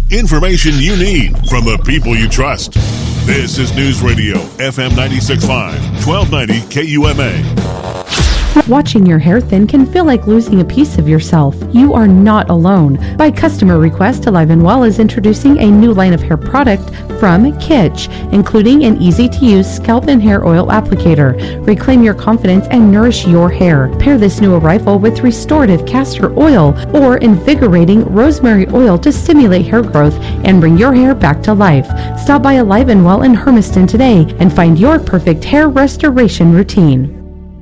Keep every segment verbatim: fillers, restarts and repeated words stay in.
Information you need from the people you trust. This is News Radio, F M ninety-six point five, twelve ninety K U M A. Watching your hair thin can feel like losing a piece of yourself. You are not alone. By customer request, Alive and Well is introducing a new line of hair product from Kitsch, including an easy-to-use scalp and hair oil applicator. Reclaim your confidence and nourish your hair. Pair this new arrival with restorative castor oil or invigorating rosemary oil to stimulate hair growth and bring your hair back to life. Stop by Alive and Well in Hermiston today and find your perfect hair restoration routine.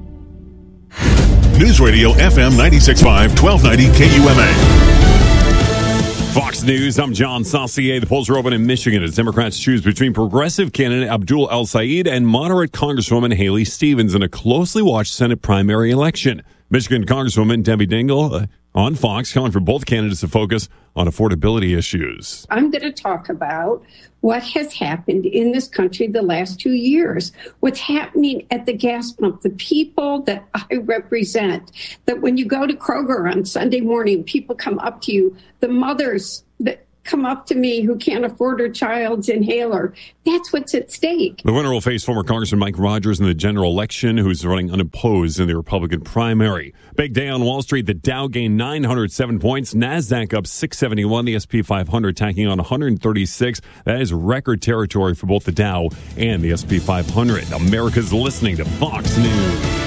News Radio F M ninety-six point five, twelve ninety K U M A. Fox News, I'm John Saucier. The polls are open in Michigan as Democrats choose between progressive candidate Abdul El-Sayed and moderate Congresswoman Haley Stevens in a closely watched Senate primary election. Michigan Congresswoman Debbie Dingell uh, on Fox calling for both candidates to focus on affordability issues. I'm going to talk about what has happened in this country the last two years, what's happening at the gas pump, the people that I represent, that when you go to Kroger on Sunday morning, people come up to you, the mothers that come up to me who can't afford her child's inhaler. That's what's at stake. The winner will face former Congressman Mike Rogers in the general election, who's running unopposed in the Republican primary. Big day on Wall Street. The Dow gained nine hundred seven points. NASDAQ up six seventy-one. The S and P five hundred tacking on one hundred thirty-six. That is record territory for both the Dow and the S and P five hundred. America's listening to Fox News.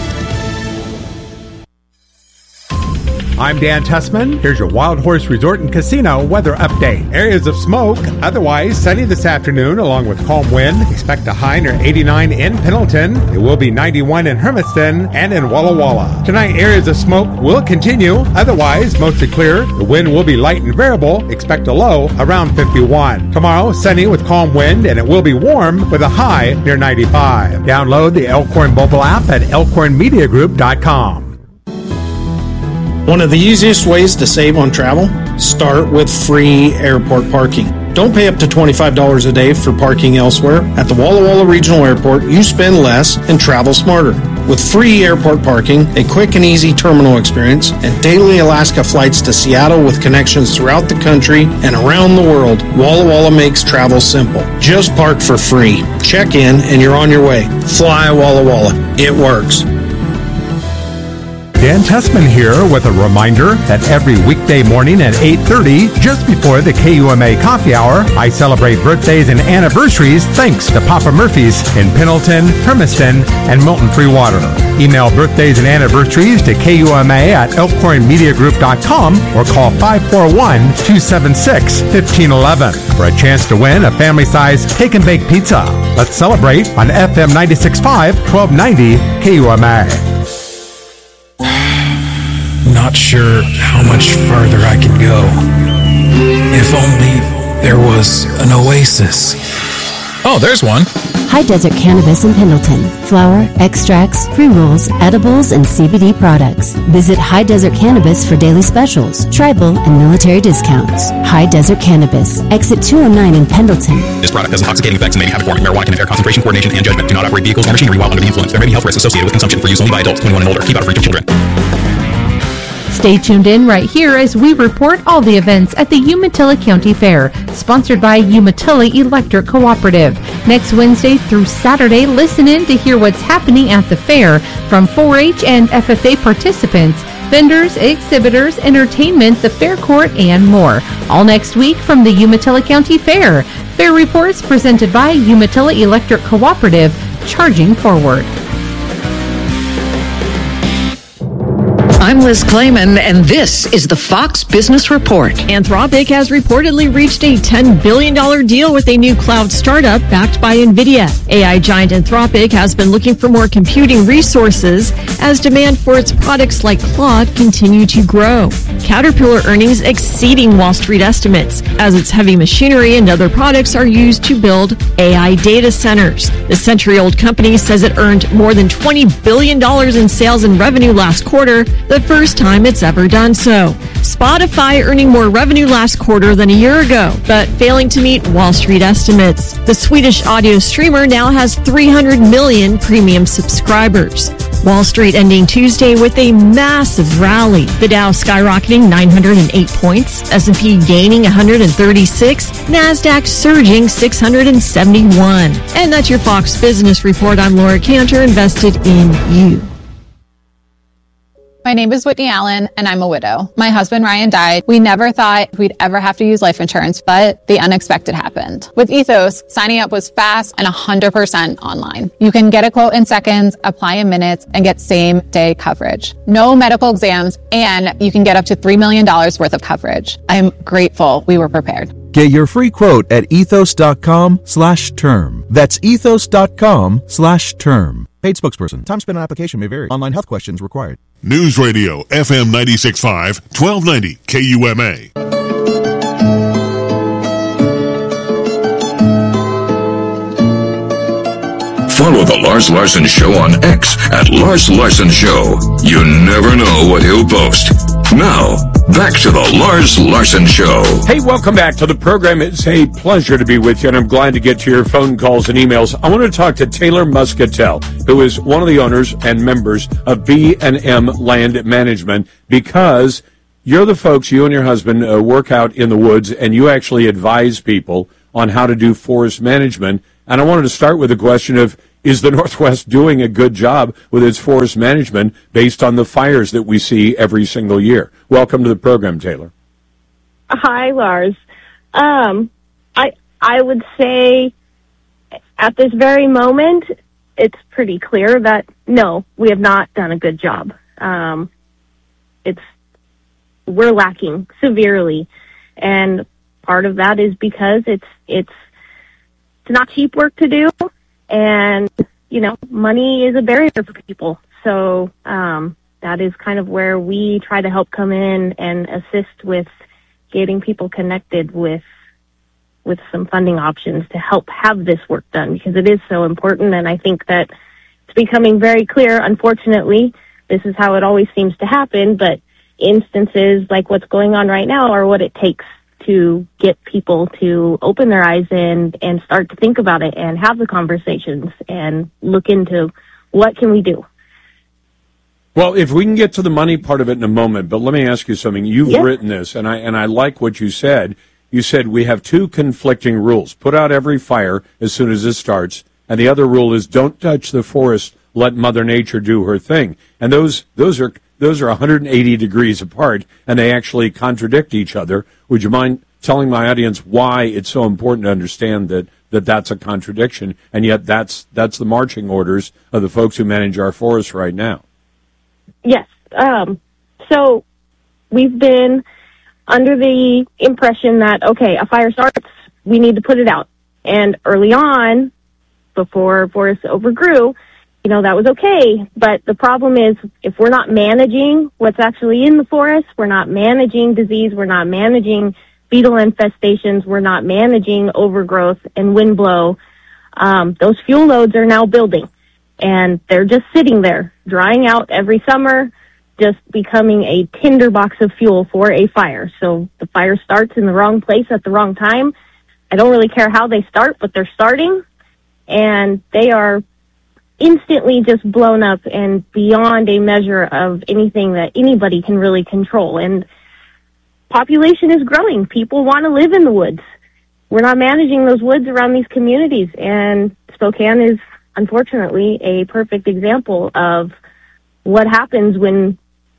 I'm Dan Tessman. Here's your Wild Horse Resort and Casino weather update. Areas of smoke, otherwise sunny this afternoon along with calm wind. Expect a high near eighty-nine in Pendleton. It will be ninety-one in Hermiston and in Walla Walla. Tonight, areas of smoke will continue. Otherwise, mostly clear. The wind will be light and variable. Expect a low around fifty-one. Tomorrow, sunny with calm wind, and it will be warm with a high near ninety-five. Download the Elkhorn mobile app at elkhorn media group dot com. One of the easiest ways to save on travel? Start with free airport parking. Don't pay up to twenty-five dollars a day for parking elsewhere. At the Walla Walla Regional Airport, you spend less and travel smarter. With free airport parking, a quick and easy terminal experience, and daily Alaska flights to Seattle with connections throughout the country and around the world, Walla Walla makes travel simple. Just park for free. Check in and you're on your way. Fly Walla Walla. It works. Dan Tessman here with a reminder that every weekday morning at eight thirty, just before the K U M A Coffee Hour, I celebrate birthdays and anniversaries thanks to Papa Murphy's in Pendleton, Hermiston, and Milton Free Water. Email birthdays and anniversaries to K U M A at elkhorn media group dot com or call five four one, two seven six, one five one one for a chance to win a family-sized cake and bake pizza. Let's celebrate on F M ninety-six point five, twelve ninety K U M A. Not sure how much farther I can go. If only there was an oasis. Oh, there's one. High Desert Cannabis in Pendleton. Flower, extracts, pre-rolls, edibles, and C B D products. Visit High Desert Cannabis for daily specials, tribal, and military discounts. High Desert Cannabis. Exit two oh nine in Pendleton. This product has intoxicating effects and may be habit forming. Marijuana can impair concentration, coordination, and judgment. Do not operate vehicles or machinery while under the influence. There may be health risks associated with consumption for use only by adults twenty-one and older. Keep out of reach of children. Stay tuned in right here as we report all the events at the Umatilla County Fair, sponsored by Umatilla Electric Cooperative. Next Wednesday through Saturday, listen in to hear what's happening at the fair from four H and F F A participants, vendors, exhibitors, entertainment, the fair court, and more. All next week from the Umatilla County Fair. Fair reports presented by Umatilla Electric Cooperative, charging forward. I'm Liz Clayman, and this is the Fox Business Report. Anthropic has reportedly reached a ten billion dollars deal with a new cloud startup backed by NVIDIA. A I giant Anthropic has been looking for more computing resources as demand for its products like Claude continue to grow. Caterpillar earnings exceeding Wall Street estimates as its heavy machinery and other products are used to build A I data centers. The century-old company says it earned more than twenty billion dollars in sales and revenue last quarter, the first time it's ever done so. Spotify earning more revenue last quarter than a year ago, but failing to meet Wall Street estimates. The Swedish audio streamer now has three hundred million premium subscribers. Wall Street ending Tuesday with a massive rally. The Dow skyrocketing nine hundred eight points, S and P gaining one hundred thirty-six, NASDAQ surging six hundred seventy-one. And that's your Fox Business Report. I'm Laura Cantor, invested in you. My name is Whitney Allen, and I'm a widow. My husband, Ryan, died. We never thought we'd ever have to use life insurance, but the unexpected happened. With Ethos, signing up was fast and one hundred percent online. You can get a quote in seconds, apply in minutes, and get same-day coverage. No medical exams, and you can get up to three million dollars worth of coverage. I'm grateful we were prepared. Get your free quote at ethos.com slash term. That's ethos.com slash term. Paid spokesperson. Time spent on application may vary. Online health questions required. News Radio, F M ninety-six point five, twelve ninety K U M A. Follow The Lars Larson Show on X at Lars Larson Show. You never know what he'll post. Now, back to The Lars Larson Show. Hey, welcome back to the program. It's a pleasure to be with you, and I'm glad to get to your phone calls and emails. I want to talk to Taylor Muscatel, who is one of the owners and members of B and M Land Management, because you're the folks, you and your husband, uh, work out in the woods, and you actually advise people on how to do forest management. And I wanted to start with the question of, is the Northwest doing a good job with its forest management based on the fires that we see every single year? Welcome to the program, Taylor. Hi, Lars. Um, I I would say at this very moment, it's pretty clear that, no, we have not done a good job. Um, it's we're lacking severely, and part of that is because it's it's it's not cheap work to do. And, you know, money is a barrier for people. So um, that is kind of where we try to help come in and assist with getting people connected with with some funding options to help have this work done, because it is so important. And I think that it's becoming very clear, unfortunately, this is how it always seems to happen, but instances like what's going on right now are what it takes to get people to open their eyes and, and start to think about it and have the conversations and look into what can we do. Well, if we can get to the money part of it in a moment, but let me ask you something. You've yes. written this, and I and I like what you said. You said we have two conflicting rules. Put out every fire as soon as it starts, and the other rule is don't touch the forest, let Mother Nature do her thing. And those those are Those are one hundred eighty degrees apart, and they actually contradict each other. Would you mind telling my audience why it's so important to understand that, that that's a contradiction, and yet that's that's the marching orders of the folks who manage our forests right now? Yes. Um, so we've been under the impression that, okay, a fire starts, we need to put it out. And early on, before forests overgrew, you know, that was okay. But the problem is, if we're not managing what's actually in the forest, we're not managing disease, we're not managing beetle infestations, we're not managing overgrowth and wind blow, um, those fuel loads are now building. And they're just sitting there, drying out every summer, just becoming a tinderbox of fuel for a fire. So the fire starts in the wrong place at the wrong time. I don't really care how they start, but they're starting, and they are instantly just blown up and beyond a measure of anything that anybody can really control. And population is growing. People want to live in the woods. We're not managing those woods around these communities, and Spokane is unfortunately a perfect example of what happens when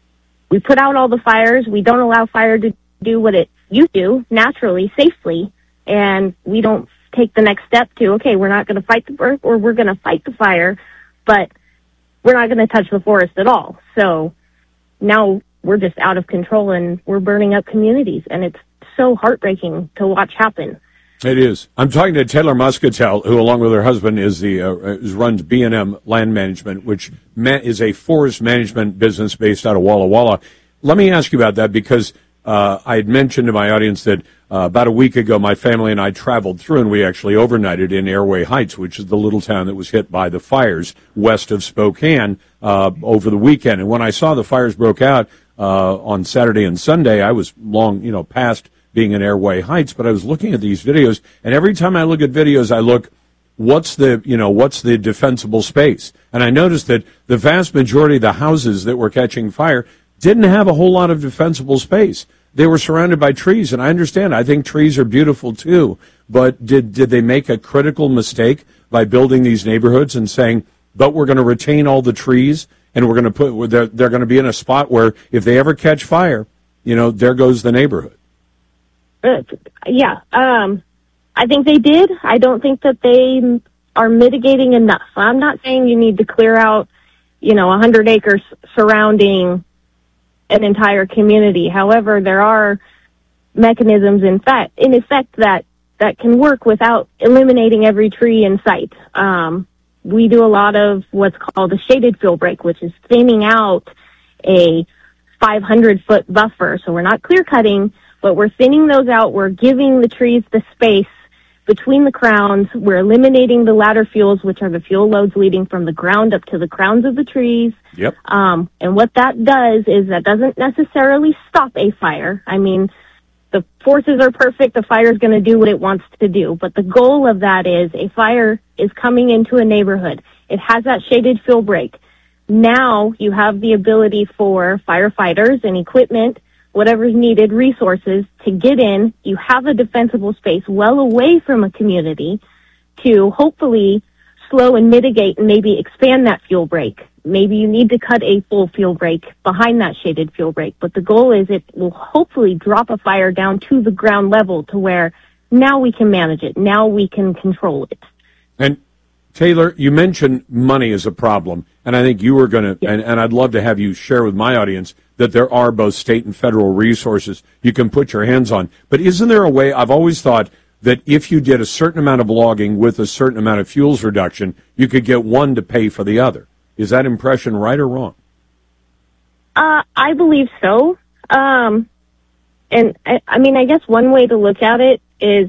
we put out all the fires, we don't allow fire to do what it used to naturally, safely, and we don't take the next step to, okay, we're not going to fight the burn, or we're going to fight the fire, but we're not going to touch the forest at all. So now we're just out of control, and we're burning up communities, and it's so heartbreaking to watch happen. It is. I'm talking to Taylor Muscatel, who, along with her husband, is the uh, is, runs B and M Land Management, which ma- is a forest management business based out of Walla Walla. Let me ask you about that, because uh, I had mentioned to my audience that uh, about a week ago, my family and I traveled through, and we actually overnighted in Airway Heights, which is the little town that was hit by the fires west of Spokane uh, over the weekend. And when I saw the fires broke out uh, on Saturday and Sunday, I was long, you know, past being in Airway Heights, but I was looking at these videos, and every time I look at videos, I look what's the, you know, what's the defensible space? And I noticed that the vast majority of the houses that were catching fire didn't have a whole lot of defensible space. They were surrounded by trees, and I understand. I think trees are beautiful too. But did did they make a critical mistake by building these neighborhoods and saying, but we're going to retain all the trees, and we're going to put they're they're going to be in a spot where if they ever catch fire, you know, there goes the neighborhood. Uh, yeah, um, I think they did. I don't think that they are mitigating enough. I'm not saying you need to clear out, you know, one hundred acres surrounding an entire community. However, there are mechanisms in fact, in effect that, that can work without eliminating every tree in sight. Um, we do a lot of what's called a shaded field break, which is thinning out a five hundred foot buffer. So we're not clear cutting, but we're thinning those out. We're giving the trees the space between the crowns. We're eliminating the ladder fuels, which are the fuel loads leading from the ground up to the crowns of the trees. Yep. Um, and what that does is that doesn't necessarily stop a fire. I mean, the forces are perfect. The fire is going to do what it wants to do. But the goal of that is a fire is coming into a neighborhood. It has that shaded field break. Now you have the ability for firefighters and equipment, whatever's needed, resources to get in. You have a defensible space well away from a community to hopefully slow and mitigate and maybe expand that fuel break. Maybe you need to cut a full fuel break behind that shaded fuel break. But the goal is it will hopefully drop a fire down to the ground level to where now we can manage it. Now we can control it. And Taylor, you mentioned money as a problem, and I think you were going to, yes. and, and I'd love to have you share with my audience that there are both state and federal resources you can put your hands on. But isn't there a way, I've always thought that if you did a certain amount of logging with a certain amount of fuels reduction, you could get one to pay for the other. Is that impression right or wrong? Uh, I believe so. Um, and I, I mean, I guess one way to look at it is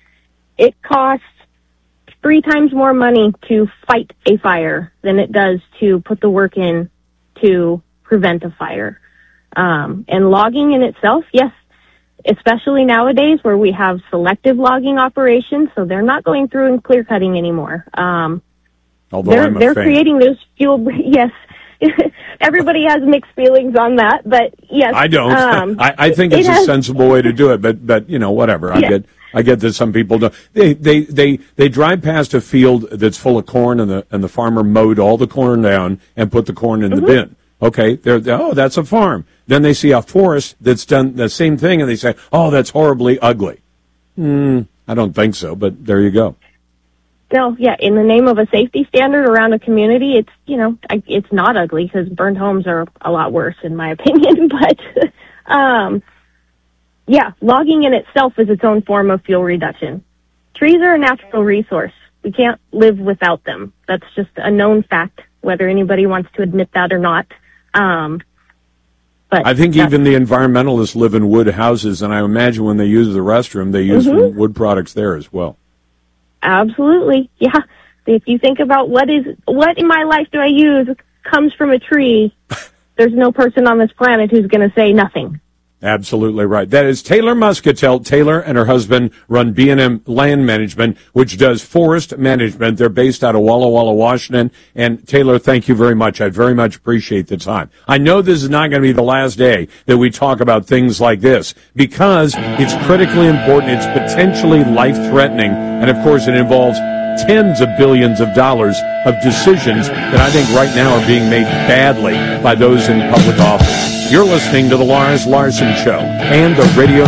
it costs three times more money to fight a fire than it does to put the work in to prevent a fire. Um, and logging in itself, yes, especially nowadays where we have selective logging operations, so they're not going through and clear cutting anymore. Um, Although they're I'm a they're fan. creating those fuel. Yes, everybody has mixed feelings on that, but yes, I don't. Um, I, I think it's it a has, sensible way to do it, but but you know, whatever. I Yeah. get I get that some people don't. They they they they drive past a field that's full of corn, and the and the farmer mowed all the corn down and put the corn in Mm-hmm. the bin. Okay, they're, they're oh, that's a farm. Then they see a forest that's done the same thing, and they say, oh, that's horribly ugly. Hmm, I don't think so, but there you go. No, yeah, in the name of a safety standard around a community, it's, you know, I, it's not ugly because burned homes are a lot worse in my opinion, but, um, yeah, logging in itself is its own form of fuel reduction. Trees are a natural resource. We can't live without them. That's just a known fact, whether anybody wants to admit that or not. Um, but I think even the environmentalists live in wood houses, and I imagine when they use the restroom, they use Mhm. wood products there as well. Absolutely. Yeah. If you think about what is, what in my life do I use comes from a tree, there's no person on this planet who's going to say nothing. Absolutely right. That is Taylor Muscatel. Taylor and her husband run B and M Land Management, which does forest management. They're based out of Walla Walla, Washington. And Taylor, thank you very much. I very much appreciate the time. I know this is not going to be the last day that we talk about things like this because it's critically important. It's potentially life-threatening. And, of course, it involves tens of billions of dollars of decisions that I think right now are being made badly by those in public office. You're listening to the Lars Larson Show and the Radio